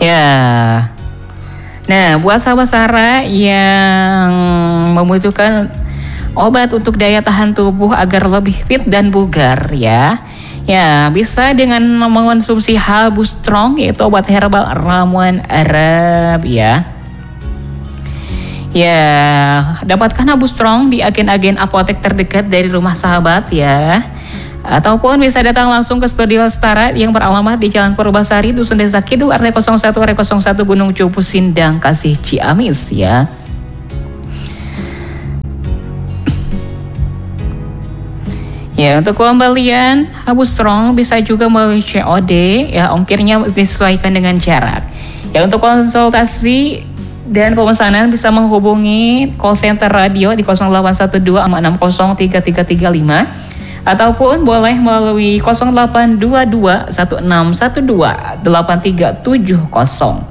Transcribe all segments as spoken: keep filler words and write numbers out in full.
Ya. Nah, buat sahabat Sara yang membutuhkan obat untuk daya tahan tubuh agar lebih fit dan bugar ya. Ya, bisa dengan mengonsumsi Habu Strong, yaitu obat herbal ramuan Arab ya. Ya, dapatkan Habu Strong di agen-agen apotek terdekat dari rumah sahabat ya. Ataupun bisa datang langsung ke Studio Setara yang beralamat di Jalan Purbasari, Dusun Desa Kidul, R T nol satu R T nol satu Gunung Cupu, Sindang Kasih, Ciamis ya. Ya, untuk pembelian Habu Strong bisa juga melalui C O D ya, ongkirnya disesuaikan dengan jarak. Ya, untuk konsultasi dan pemesanan bisa menghubungi call center radio di nol delapan satu dua enam nol tiga tiga tiga lima ataupun boleh melalui nol delapan dua dua satu enam satu dua delapan tiga tujuh nol.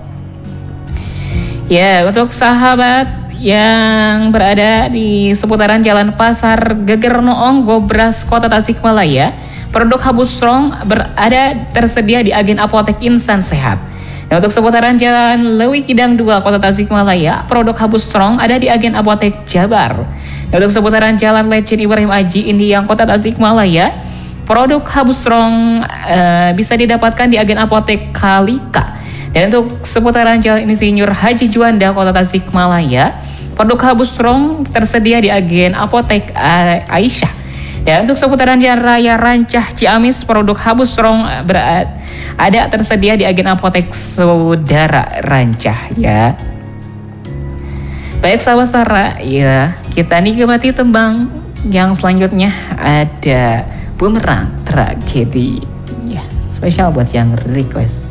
Ya, untuk sahabat yang berada di seputaran Jalan Pasar Geger Noong, Gobras, Kota Tasikmalaya, produk Habu Strong berada tersedia di agen apotek Insan Sehat. Dan untuk seputaran Jalan Lewi Kidang dua, Kota Tasikmalaya, produk Habu Strong ada di agen apotek Jabar. Dan untuk seputaran Jalan Lejen Ibrahim Aji, Indiang, Kota Tasikmalaya, produk Habu Strong uh, bisa didapatkan di agen apotek Kalika. Dan untuk seputaran Jalan Insinyur Haji Juanda, Kota Tasikmalaya, produk Habu Strong tersedia di agen apotek uh, Aisyah. Dan untuk seputaran Jalan Raya Rancah Ciamis, produk Habu Strong berada ada tersedia di agen apotek Saudara Rancah ya. Baik sahabat Sara, ya kita nikmati tembang yang selanjutnya ada Bumerang Tragedi ya, spesial buat yang request.